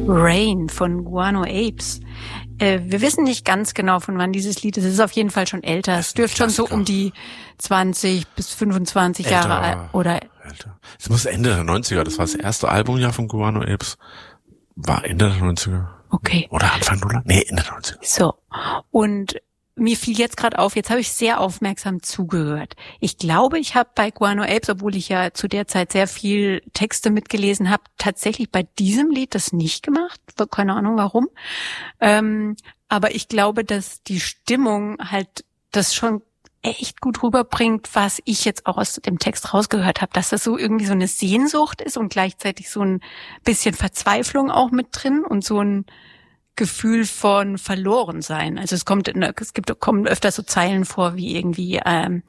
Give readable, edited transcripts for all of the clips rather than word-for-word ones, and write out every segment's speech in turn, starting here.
Rain von Guano Apes. Wir wissen nicht ganz genau, von wann dieses Lied ist. Es ist auf jeden Fall schon älter. Es dürfte schon so um die 20 bis 25 Jahre alt oder älter. Es muss Ende der 90er. Das war das erste Albumjahr von Guano Apes. War Ende der 90er. Okay. Oder Anfang Nuller? Nee, Ende der 90er. So. Und mir fiel jetzt gerade auf, jetzt habe ich sehr aufmerksam zugehört. Ich glaube, ich habe bei Guano Apes, obwohl ich ja zu der Zeit sehr viel Texte mitgelesen habe, tatsächlich bei diesem Lied das nicht gemacht. Keine Ahnung warum. Aber ich glaube, dass die Stimmung halt das schon echt gut rüberbringt, was ich jetzt auch aus dem Text rausgehört habe, dass das so irgendwie so eine Sehnsucht ist und gleichzeitig so ein bisschen Verzweiflung auch mit drin und so ein Gefühl von verloren sein. Also kommen öfter so Zeilen vor wie irgendwie,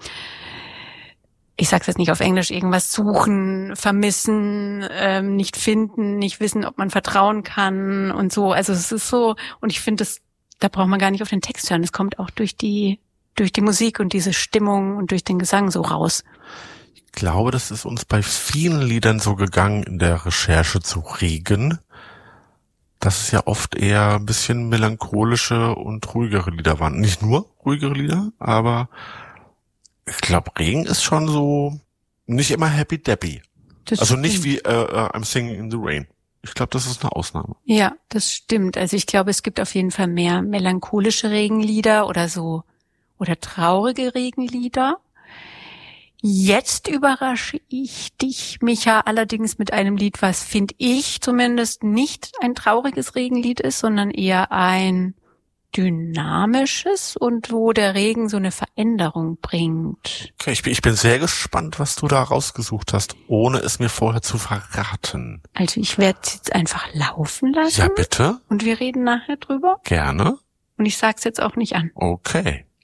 ich sag's jetzt nicht auf Englisch, irgendwas suchen, vermissen, nicht finden, nicht wissen, ob man vertrauen kann und so. Also es ist so, und ich finde, da braucht man gar nicht auf den Text hören. Es kommt auch durch die Musik und diese Stimmung und durch den Gesang so raus. Ich glaube, das ist uns bei vielen Liedern so gegangen in der Recherche zu Regen, dass es ja oft eher ein bisschen melancholische und ruhigere Lieder waren. Nicht nur ruhigere Lieder, aber ich glaube, Regen ist schon so nicht immer happy deppy. Also nicht wie I'm Singing in the Rain. Ich glaube, das ist eine Ausnahme. Ja, das stimmt. Also ich glaube, es gibt auf jeden Fall mehr melancholische Regenlieder oder traurige Regenlieder. Jetzt überrasche ich dich, Micha, allerdings mit einem Lied, was, finde ich zumindest, nicht ein trauriges Regenlied ist, sondern eher ein dynamisches und wo der Regen so eine Veränderung bringt. Okay, ich bin sehr gespannt, was du da rausgesucht hast, ohne es mir vorher zu verraten. Also ich werde es jetzt einfach laufen lassen. Ja, bitte. Und wir reden nachher drüber. Gerne. Und ich sag's jetzt auch nicht an. Okay.